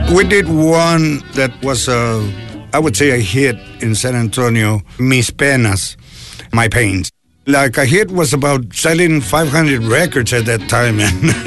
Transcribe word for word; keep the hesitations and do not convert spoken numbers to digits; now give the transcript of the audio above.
We did one that was, a, I would say, a hit in San Antonio, Mis Penas, My Pains. Like a hit was about selling five hundred records at that time.